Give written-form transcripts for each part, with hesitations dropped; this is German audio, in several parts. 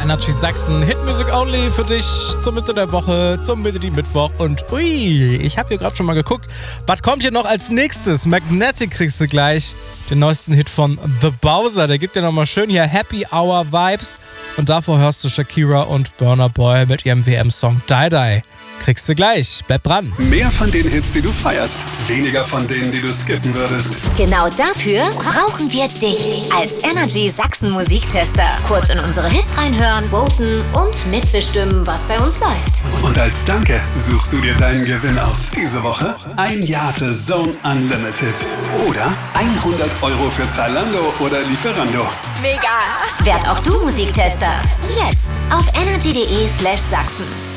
Energy Sachsen. Hit Music Only für dich zur Mitte der Woche, zum Mitte Mittwoch. Und ich habe hier gerade schon mal geguckt, was kommt hier noch als nächstes? Magnetic kriegst du gleich, den neuesten Hit von The Bowser. Der gibt dir nochmal schön hier Happy Hour Vibes. Und davor hörst du Shakira und Burna Boy mit ihrem WM-Song Die Die. Kriegst du gleich. Bleib dran. Mehr von den Hits, die du feierst. Weniger von denen, die du skippen würdest. Genau dafür brauchen wir dich als Energy Sachsen Musiktester. Kurz in unsere Hits reinhören, voten und mitbestimmen, was bei uns läuft. Und als Danke suchst du dir deinen Gewinn aus. Diese Woche ein Jahr The Zone Unlimited. Oder 100 € für Zalando oder Lieferando. Mega! Werd auch du Musiktester. Jetzt auf energy.de/Sachsen.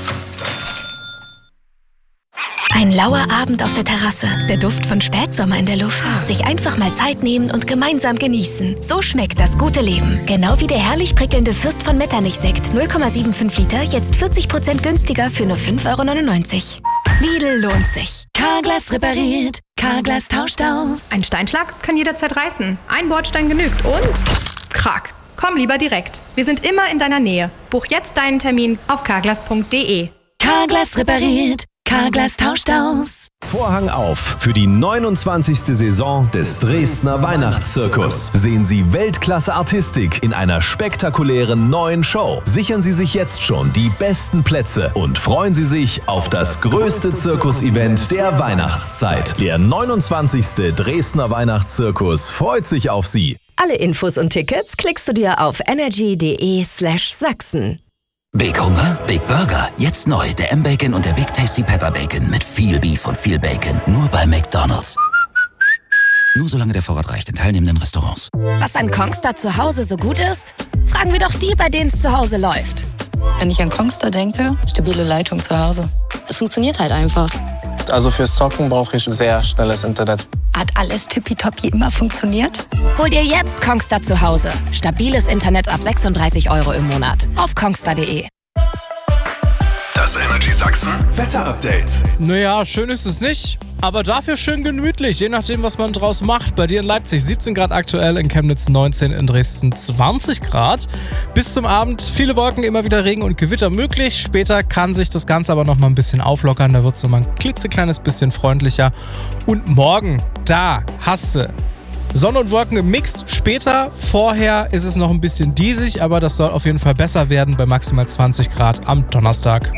Ein lauer Abend auf der Terrasse, der Duft von Spätsommer in der Luft. Sich einfach mal Zeit nehmen und gemeinsam genießen. So schmeckt das gute Leben. Genau wie der herrlich prickelnde Fürst von Metternich-Sekt. 0,75 Liter, jetzt 40% günstiger für nur 5,99 €. Lidl lohnt sich. Carglass repariert, Carglass tauscht aus. Ein Steinschlag kann jederzeit reißen. Ein Bordstein genügt und Krack. Komm lieber direkt. Wir sind immer in deiner Nähe. Buch jetzt deinen Termin auf carglass.de. Carglass repariert, Carglass tauscht aus. Vorhang auf für die 29. Saison des Dresdner Weihnachtszirkus. Sehen Sie Weltklasse-Artistik in einer spektakulären neuen Show. Sichern Sie sich jetzt schon die besten Plätze und freuen Sie sich auf das größte Zirkus-Event der Weihnachtszeit. Der 29. Dresdner Weihnachtszirkus freut sich auf Sie. Alle Infos und Tickets klickst du dir auf energy.de/Sachsen. Big Hunger, Big Burger. Jetzt neu, der M-Bacon und der Big Tasty Pepper Bacon mit viel Beef und viel Bacon. Nur bei McDonald's. Nur solange der Vorrat reicht in teilnehmenden Restaurants. Was an Kongstar zu Hause so gut ist? Fragen wir doch die, bei denen es zu Hause läuft. Wenn ich an Kongstar denke, stabile Leitung zu Hause. Es funktioniert halt einfach. Also fürs Zocken brauche ich sehr schnelles Internet. Hat alles tippitoppi immer funktioniert? Hol dir jetzt Kongstar zu Hause. Stabiles Internet ab 36 € im Monat. Auf kongstar.de. Das Energy Sachsen Wetter-Update. Naja, schön ist es nicht, aber dafür schön gemütlich, je nachdem, was man draus macht. Bei dir in Leipzig 17 Grad aktuell, in Chemnitz 19, in Dresden 20 Grad. Bis zum Abend viele Wolken, immer wieder Regen und Gewitter möglich. Später kann sich das Ganze aber noch mal ein bisschen auflockern, da wird es so mal ein klitzekleines bisschen freundlicher. Und morgen, da hast du Sonne und Wolken im Mix. Später, vorher ist es noch ein bisschen diesig, aber das soll auf jeden Fall besser werden bei maximal 20 Grad am Donnerstag.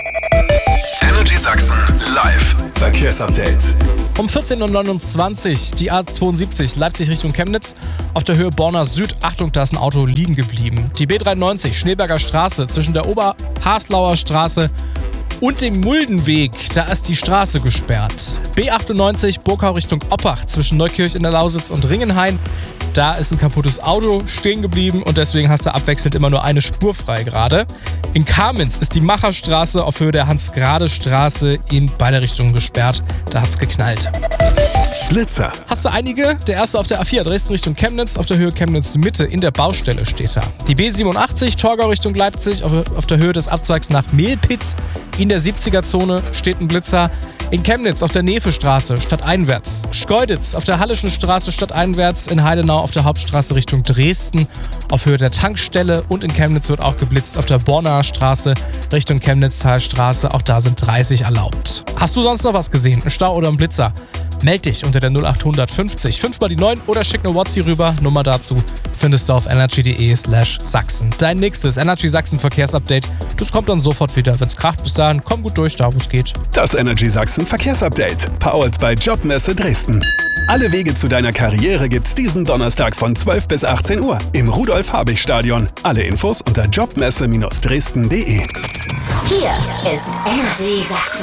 Energy Sachsen live Verkehrsupdate. Um 14:29 Uhr die A72 Leipzig Richtung Chemnitz. Auf der Höhe Borna Süd, Achtung, da ist ein Auto liegen geblieben. Die B93 Schneeberger Straße zwischen der Oberhaslauer Straße und dem Muldenweg, da ist die Straße gesperrt. B98 Burgau Richtung Oppach zwischen Neukirch in der Lausitz und Ringenhain. Da ist ein kaputtes Auto stehen geblieben und deswegen hast du abwechselnd immer nur eine Spur frei gerade. In Kamenz ist die Macherstraße auf Höhe der Hans-Grade-Straße in beide Richtungen gesperrt. Da hat's geknallt. Blitzer. Hast du einige? Der erste auf der A4 Dresden Richtung Chemnitz, auf der Höhe Chemnitz Mitte in der Baustelle steht er. Die B87 Torgau Richtung Leipzig, auf der Höhe des Abzweigs nach Mehlpitz in der 70er-Zone steht ein Blitzer. In Chemnitz auf der Nevestraße stadteinwärts. Schkeuditz auf der Hallischen Straße stadteinwärts. In Heidenau auf der Hauptstraße Richtung Dresden auf Höhe der Tankstelle. Und in Chemnitz wird auch geblitzt auf der Bornaer Straße Richtung Chemnitz-Talstraße. Auch da sind 30 erlaubt. Hast du sonst noch was gesehen? Ein Stau oder ein Blitzer? Meld dich unter der 0800 50 5 mal die 9 oder schick eine WhatsApp rüber. Nummer dazu findest du auf energy.de/Sachsen. Dein nächstes Energy Sachsen Verkehrsupdate. Das kommt dann sofort wieder. Wenn's kracht, bis dahin, komm gut durch, da wo es geht. Das Energy Sachsen Verkehrsupdate. Powered by Jobmesse Dresden. Alle Wege zu deiner Karriere gibt's diesen Donnerstag von 12 bis 18 Uhr im Rudolf-Habich-Stadion. Alle Infos unter jobmesse-dresden.de. Hier ist Energy Sachsen.